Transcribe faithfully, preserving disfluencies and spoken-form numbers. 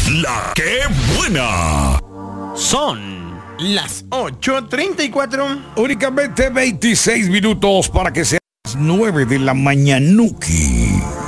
La que buena. Son las ocho treinta y cuatro. Únicamente veintiséis minutos para que sean las nueve de la mañanuki.